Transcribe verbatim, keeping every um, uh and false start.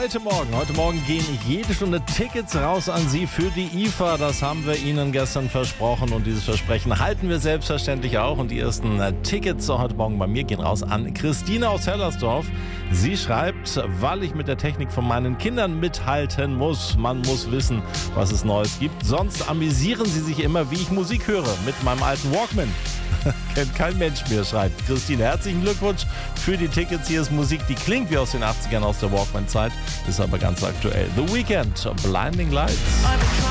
Heute Morgen, heute Morgen gehen jede Stunde Tickets raus an Sie für die I F A. Das haben wir Ihnen gestern versprochen und dieses Versprechen halten wir selbstverständlich auch. Und die ersten Tickets heute Morgen bei mir gehen raus an Christine aus Hellersdorf. Sie schreibt, weil ich mit der Technik von meinen Kindern mithalten muss. Man muss wissen, was es Neues gibt. Sonst amüsieren sie sich immer, wie ich Musik höre, mit meinem alten Walkman. Kennt kein Mensch mehr, schreibt Christine. Herzlichen Glückwunsch für die Tickets. Hier ist Musik, die klingt wie aus den achtzigern, aus der Walkman-Zeit, ist aber ganz aktuell. The Weeknd, Blinding Lights.